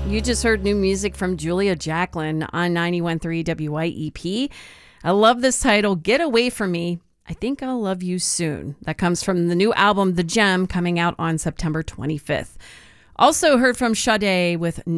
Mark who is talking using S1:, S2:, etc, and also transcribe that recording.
S1: You just heard new music from Julia Jacklin on 91.3 WYEP. I love this title, Get Away From Me. I Think I'll Love You Soon. That comes from the new album, The Gem, coming out on September 25th. Also heard from Sade with